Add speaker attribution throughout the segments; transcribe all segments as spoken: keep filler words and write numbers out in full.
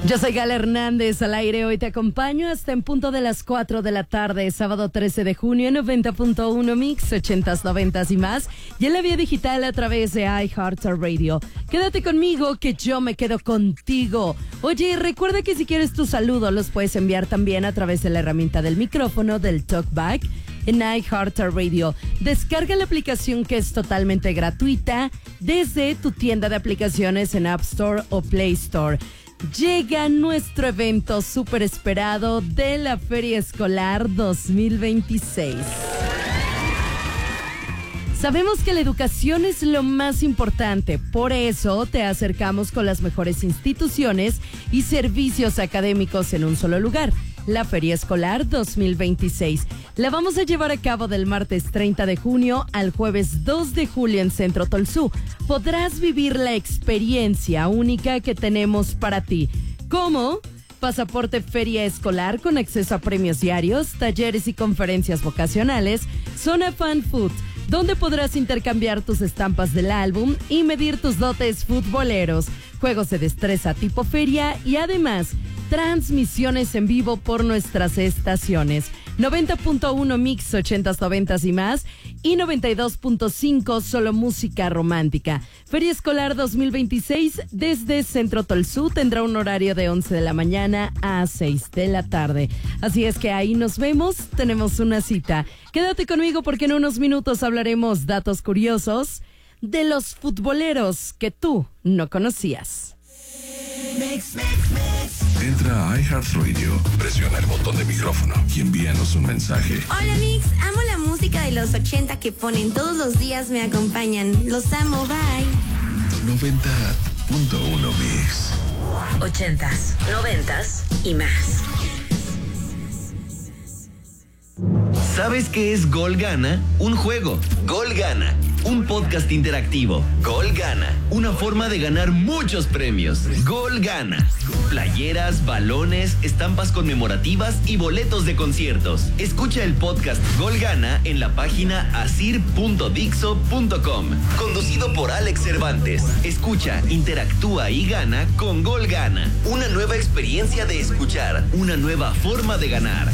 Speaker 1: Yo soy Gala Hernández, al aire hoy te acompaño hasta en punto de las cuatro de la tarde, sábado trece de junio, noventa punto uno Mix, ochentas, noventas y más, y en la vía digital a través de iHeartRadio. Quédate conmigo que yo me quedo contigo. Oye, recuerda que si quieres tu saludo los puedes enviar también a través de la herramienta del micrófono del TalkBack en iHeartRadio. Descarga la aplicación que es totalmente gratuita desde tu tienda de aplicaciones en App Store o Play Store. Llega nuestro evento súper esperado de la Feria Escolar dos mil veintiséis. Sabemos que la educación es lo más importante, por eso te acercamos con las mejores instituciones y servicios académicos en un solo lugar. La Feria Escolar dos mil veintiséis. La vamos a llevar a cabo del martes treinta de junio al jueves dos de julio en Centro Tolsú. Podrás vivir la experiencia única que tenemos para ti. ¿Cómo? Pasaporte Feria Escolar con acceso a premios diarios, talleres y conferencias vocacionales, zona Fan Food, donde podrás intercambiar tus estampas del álbum y medir tus dotes futboleros, juegos de destreza tipo feria y además transmisiones en vivo por nuestras estaciones noventa punto uno Mix, ochentas, noventas y más, y noventa y dos punto cinco solo música romántica. Feria Escolar dos mil veintiséis desde Centro Tolsú tendrá un horario de once de la mañana a seis de la tarde. Así es que ahí nos vemos, tenemos una cita. Quédate conmigo porque en unos minutos hablaremos datos curiosos de los futboleros que tú no conocías.
Speaker 2: Mix, mix, mix. Entra a iHeartRadio, presiona el botón de micrófono y envíanos un mensaje.
Speaker 3: Hola Mix, amo la música de los ochenta que ponen todos los días, me acompañan. Los amo, bye.
Speaker 2: noventa punto uno Mix.
Speaker 4: Ochentas, noventas y más.
Speaker 5: ¿Sabes qué es Gol Gana? Un juego. Gol Gana. Un podcast interactivo. Gol Gana. Una forma de ganar muchos premios. Gol Gana. Playeras, balones, estampas conmemorativas y boletos de conciertos. Escucha el podcast Gol Gana en la página asir punto dixo punto com. Conducido por Alex Cervantes. Escucha, interactúa y gana con Gol Gana. Una nueva experiencia de escuchar. Una nueva forma de ganar.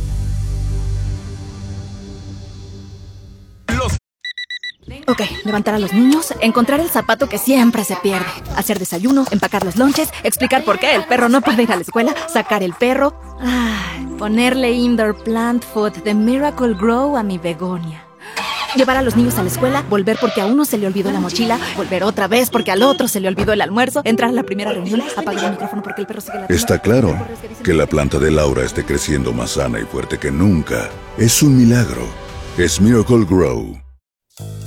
Speaker 6: Ok, levantar a los niños, encontrar el zapato que siempre se pierde, hacer desayuno, empacar los lonches, explicar por qué el perro no puede ir a la escuela, sacar el perro, ay, ponerle indoor plant food de Miracle Grow a mi begonia. Llevar a los niños a la escuela, volver porque a uno se le olvidó la mochila, volver otra vez porque al otro se le olvidó el almuerzo, entrar a la primera reunión, apagar el micrófono porque el perro sigue latiendo.
Speaker 2: Está claro que la planta de Laura esté creciendo más sana y fuerte que nunca. Es un milagro. Es Miracle Grow.